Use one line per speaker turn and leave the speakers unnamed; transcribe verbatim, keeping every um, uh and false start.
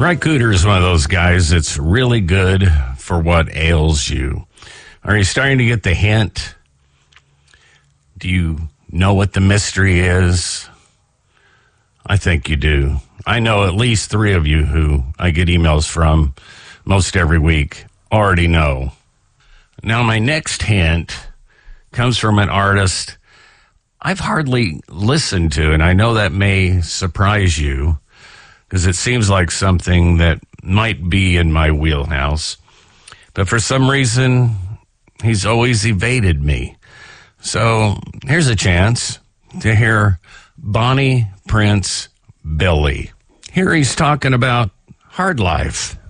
Ry Cooder is one of those guys that's really good for what ails you. Are you starting to get the hint? Do you know what the mystery is? I think you do. I know at least three of you who I get emails from most every week already know. Now, my next hint comes from an artist I've hardly listened to, and I know that may surprise you because it seems like something that might be in my wheelhouse. But for some reason, he's always evaded me. So here's a chance to hear Bonnie Prince Billy. Here he's talking about Hard Life.